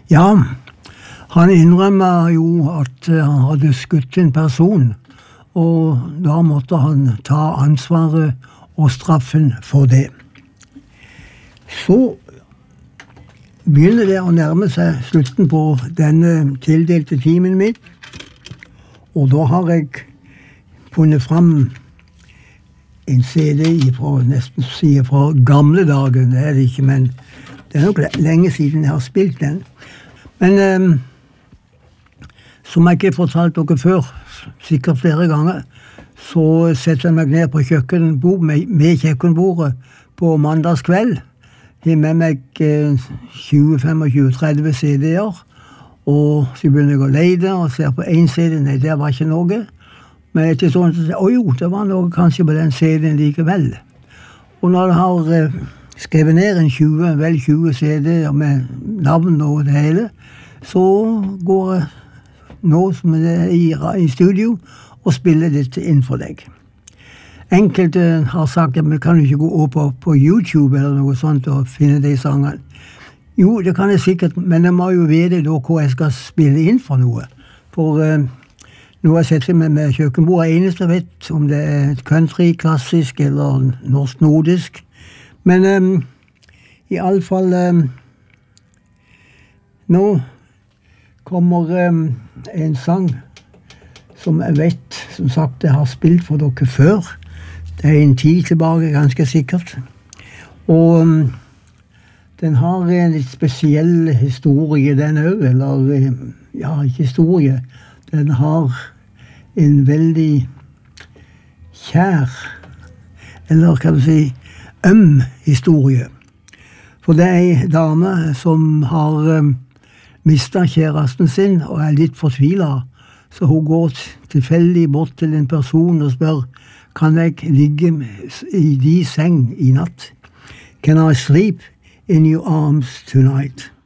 Ja, han innrømmer jo at han hadde skutt en person, og da måtte han ta ansvaret og straffen for det. Så begynner det å nærme seg slutten på denne tildelte timen min, og da har jeg funnet fram en CD nesten fra gamle dager, det er det ikke, men det er nok lenge siden jeg har spilt den. Men som jeg ikke har fortalt dere før, sikkert flere ganger, så setter jeg meg ned på kjøkkenbord med kjøkkenbordet på mandagskveld. Jeg har med meg 20-25-30 CD-er, og så begynner jeg å leide og ser på en CD, nei, det var ikke noe. Men etter sånn så sier jeg, jo, det var noe kanskje på den CD-en likevel. Og når jeg har skrevet ned 20 CD-er med navn og det hele, så går jeg nå som det er i studio og spiller dette inn for deg. Enkelte har sagt at man kan ikke gå opp på YouTube eller noe sånt og finne de sangene. Jo, det kan jeg sikkert, men jeg må jo vite da hva jeg skal spille inn for noe. For nå har jeg sett meg med kjøkkenbordet eneste jeg vet om det er country, klassisk eller norsk-nordisk. Men i alle fall nå kommer en sang som jeg vet, som sagt, jeg har spilt for dere før. Det er en tid tilbake, ganske sikkert. Og den har en litt spesiell historie, den også, eller, ja, ikke historie. Den har en veldig kjær, eller kan du si, historie. For det er en dame som har mistet kjæresten sin og er litt fortvilet, så hun går tilfeldig bort til en person og spør, kan jeg ligge i din seng i natt? Can I sleep in your arms tonight?